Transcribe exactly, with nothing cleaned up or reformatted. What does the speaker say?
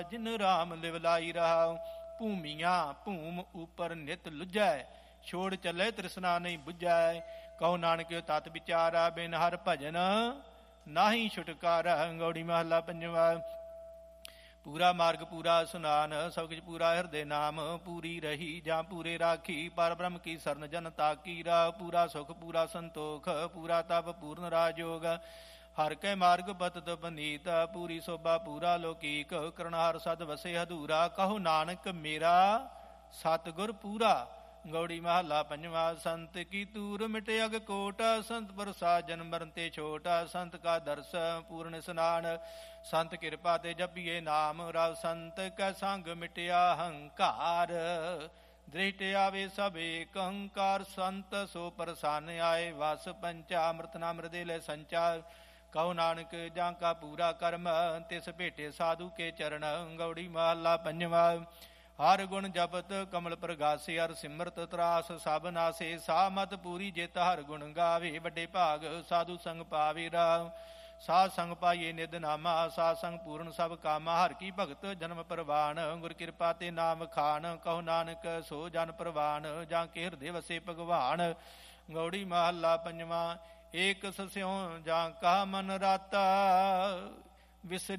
ਜਿਨ ਰਾਮ ਲਿਵ ਲਾਈ ਰਹਾ। ਭੂਮੀਆਂ ਭੂਮ ਉਪਰ ਨਿਤ ਲੁਝੈ, ਛੋੜ ਚੱਲੇ ਤ੍ਰਿਸ਼ਨਾ ਨਹੀਂ ਬੁਝੈ। ਕਹੋ ਨਾਨਕ ਤਤ ਵਿਚਾਰਾ, ਬਿਨ ਹਰ ਭਜਨ ਨਾਹੀ ਛੁਟਕਾਰਾ। ਗੌੜੀ ਮਹੱਲਾ ਪੰਜਵਾ। ਪੂਰਾ ਮਾਰਗ ਪੂਰਾ ਸੁਨਾਨ, ਸਭ ਕੁਛ ਪੂਰਾ ਹਿਰਦੇ ਨਾਮ। ਪੂਰੀ ਰਹੀ ਜਾਂ ਪੂਰੇ ਰਾਖੀ, ਪਰ ਬ੍ਰਹਮ ਕੀ ਸਰਨ ਜਨ ਤਾਕੀ ਰਾ। ਪੂਰਾ ਸੁਖ ਪੂਰਾ ਸੰਤੋਖ, ਪੂਰਾ ਤਪ ਪੂਰਨ ਰਾਜਯੋਗ। ਹਰ ਕੈ ਮਾਰਗ ਬਤਤ ਬਨੀਤ, ਪੂਰੀ ਸੋਭਾ ਪੂਰਾ ਲੋਕੀਕ। ਕਰਨਾਰ ਸਦ ਵਸੇ ਹਦੂਰਾ, ਕਹੋ ਨਾਨਕ ਮੇਰਾ ਸਤਿਗੁਰ ਪੂਰਾ। ਗੌੜੀ ਮਹੱਲਾ ਪੰਜਵਾ। ਸੰਤ ਕੀ ਤੂਰ ਮਿਟੇ ਅਗ ਕੋਟ, ਸੰਤ ਪ੍ਰਸਾਦ ਜਨ ਮਰਨ ਤੇ ਛੋਟ। ਸੰਤ ਕਾ ਦਰਸ ਪੂਰਨ ਇਸਨਾਨ, ਸੰਤ ਕਿਰਪਾ ਤੇ ਜਪੀਏ ਨਾਮ। ਰਵ ਸੰਤ ਕੈ ਸੰਗ ਮਿਟਿਆ ਹੰਕਾਰ, ਦ੍ਰਿਸ਼ਟ ਆਵੇ ਸਭ ਏਕ ਹੰਕਾਰ। ਸੰਤ ਸੋ ਪ੍ਰਸੰਨ ਆਏ, ਵਸ ਪੰਚਾ ਅੰਮ੍ਰਿਤ ਨਾਮ ਹਿਰਦੇ ਲੈ ਸੰਚਾਰ। ਕਹੋ ਨਾਨਕ ਜਾਂ ਕਾ ਪੂਰਾ ਕਰਮ, ਤਿਸ ਭੇਟੇ ਸਾਧੂ ਕੇ ਚਰਨ। ਗੌੜੀ ਮਹੱਲਾ ਪੰਜਵਾ। ਹਰ ਗੁਣ ਜਪਤ ਕਮਲ ਪ੍ਰਗਾਸੇ, ਹਰ ਸਿਮਰਤ ਤਰਾਸ ਸਭ ਨਾਸੇ। ਸਾ ਮਤ ਪੂਰੀ ਜਿਤ ਹਰ ਗੁਣ ਗਾਵੇ, ਵੱਡੇ ਭਾਗ ਸਾਧੂ ਸੰਗ ਪਾਵੇ ਰਾਮ। ਸਾਧ ਸੰਗ ਪਾਈਏ ਨਿਧ ਨਾਮਾ, ਸਾਧ ਸੰਗ ਪੂਰਨ ਸਭ ਕਾਮਾ। ਹਰ ਕੀ ਭਗਤ ਜਨਮ ਪ੍ਰਵਾਨ, ਗੁਰ ਕਿਰਪਾ ਤੇ ਨਾਮ ਖਾਨ। ਕਹੋ ਨਾਨਕ ਸੋ ਜਨ ਪ੍ਰਵਾਨ, ਜਾਂ ਕੇ ਹਿਰਦੇ ਵਸੇ ਭਗਵਾਨ। ਗੌੜੀ ਮਹੱਲਾ ਪੰਜਵਾ। ਏਕ ਸਸਿਉ ਜਾਂ ਕਾ ਮਨ ਰਾਤਾ, ਵਿਸਰੀ